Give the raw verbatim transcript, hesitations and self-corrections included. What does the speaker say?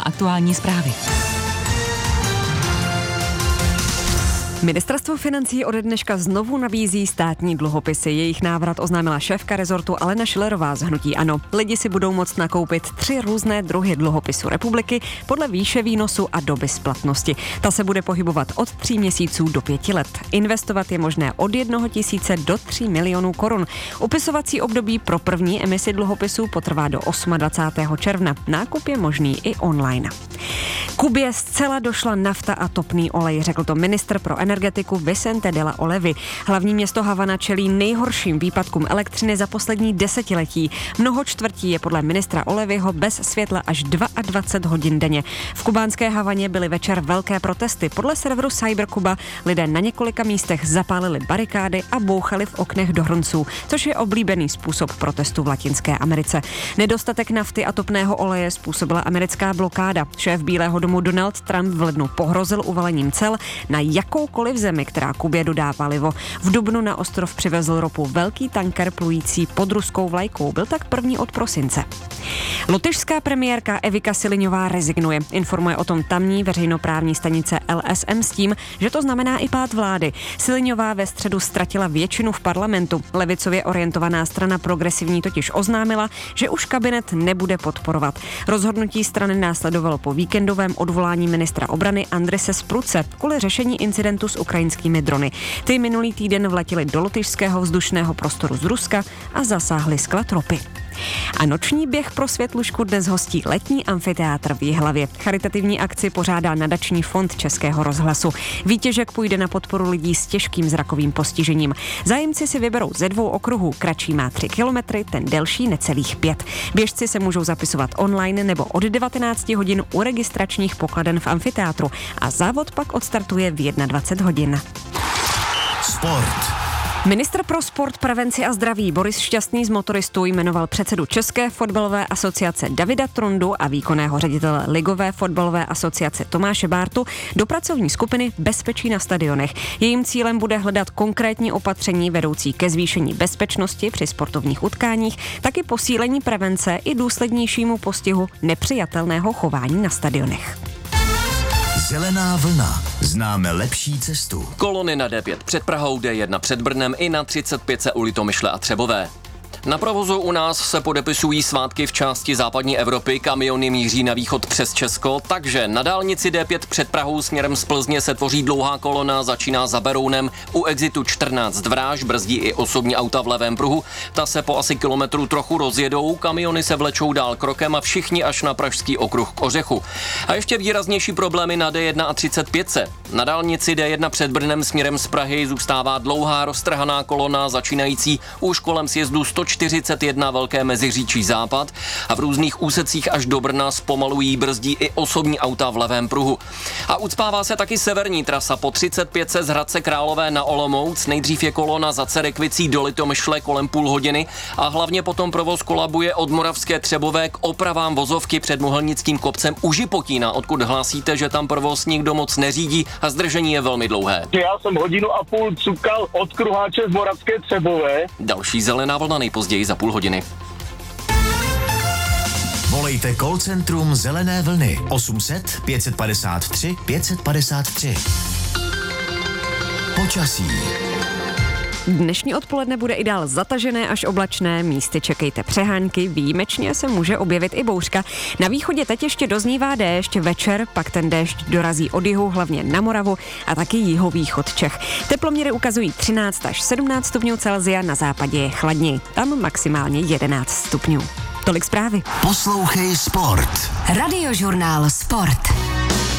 aktuální zprávy. Ministerstvo financí ode dneška znovu nabízí státní dluhopisy. Jejich návrat oznámila šéfka rezortu Alena Schillerová z hnutí ANO. Lidi si budou moct nakoupit tři různé druhy dluhopisu republiky podle výše výnosu a doby splatnosti. Ta se bude pohybovat od tří měsíců do pěti let. Investovat je možné od jednoho tisíce do tří milionů korun. Upisovací období pro první emisi dluhopisů potrvá do dvacátého osmého června. Nákup je možný i online. Kubě zcela došla nafta a topný olej, řekl to ministr pro energetiku Vicente de la Olevy. Hlavní město Havana čelí nejhorším výpadkům elektřiny za poslední desetiletí. Mnoho čtvrtí je podle ministra Olevyho bez světla až dvacet dva hodin denně. V kubánské Havaně byly večer velké protesty. Podle serveru CyberCuba lidé na několika místech zapálili barikády a bouchali v oknech do hrnců, což je oblíbený způsob protestu v Latinské Americe. Nedostatek nafty a topného oleje způsobila americká blokáda. Šéf Bílého domu Donald Trump v lednu pohrozil uvalením cel na jakoukoliv zemi, která Kubě dodá palivo. V dubnu na ostrov přivezl ropu velký tanker plující pod ruskou vlajkou. Byl tak první od prosince. Lotyšská premiérka Evika Siliňová rezignuje. Informuje o tom tamní veřejnoprávní stanice L S M s tím, že to znamená i pád vlády. Siliňová ve středu ztratila většinu v parlamentu. Levicově orientovaná strana Progresivní totiž oznámila, že už kabinet nebude podporovat. Rozhodnutí strany následovalo po víkendovém odvolání ministra obrany Andrise Spruce kvůli řešení incidentu s ukrajinskými drony. Ty minulý týden vletěly do lotyšského vzdušného prostoru z Ruska a zasáhly sklad ropy. A noční běh pro Světlušku dnes hostí letní amfiteátr v Jihlavě. Charitativní akci pořádá nadační fond Českého rozhlasu. Výtěžek půjde na podporu lidí s těžkým zrakovým postižením. Zájemci si vyberou ze dvou okruhů. Kratší má tři kilometry, ten delší necelých pět. Běžci se můžou zapisovat online nebo od devatenácti hodin u registračních pokladen v amfiteátru a závod pak odstartuje v dvacet jedna hodin. Sport. Ministr pro sport, prevenci a zdraví Boris Šťastný z motoristů jmenoval předsedu České fotbalové asociace Davida Trundu a výkonného ředitele Ligové fotbalové asociace Tomáše Bártu do pracovní skupiny Bezpečí na stadionech. Jejím cílem bude hledat konkrétní opatření vedoucí ke zvýšení bezpečnosti při sportovních utkáních, taky posílení prevence i důslednějšímu postihu nepřijatelného chování na stadionech. Zelená vlna. Známe lepší cestu. Kolony na D pět před Prahou, D jedna před Brnem i na třicet pět u Litomyšle a Třebové. Na provozu u nás se podepisují svátky v části západní Evropy, kamiony míří na východ přes Česko, takže na dálnici D pět před Prahou směrem z Plzně se tvoří dlouhá kolona, začíná za Berounem, u exitu čtrnáct Vráž, brzdí i osobní auta v levém pruhu, ta se po asi kilometru trochu rozjedou, kamiony se vlečou dál krokem a všichni až na pražský okruh k Ořechu. A ještě výraznější problémy na D jedna a třicet pět. Na dálnici D jedna před Brnem směrem z Prahy zůstává dlouhá roztrhaná kolona začínající už kolem sjezdu sto čtyřicet jedna Velké Meziříčí západ a v různých úsecích až do Brna zpomalují, brzdí i osobní auta v levém pruhu. A ucpává se taky severní trasa po třicet pět z Hradce Králové na Olomouc. Nejdřív je kolona za Cerekvicí do Litomyšle kolem půl hodiny a hlavně potom provoz kolabuje od Moravské Třebové k opravám vozovky před Mohelnickým kopcem u Žipotína, odkud hlásíte, že tam provoz nikdo moc neřídí a zdržení je velmi dlouhé. Já jsem hodinu a půl cukal od kruháče z Moravské Třebové. Další zelená vlna nejpozději za půl hodiny. Volejte call centrum Zelené vlny osm set pět padesát tři pět padesát tři. Počasí. Dnešní odpoledne bude i dál zatažené až oblačné, místy čekejte přehánky, výjimečně se může objevit i bouřka. Na východě teď ještě doznívá déšť, večer pak ten déšť dorazí od jihu, hlavně na Moravu a taky jihovýchod Čech. Teploměry ukazují třináct až sedmnáct stupňů Celsia, na západě je chladněji, tam maximálně jedenáct stupňů. Tolik zprávy. Poslouchej Sport. Radiožurnál Sport.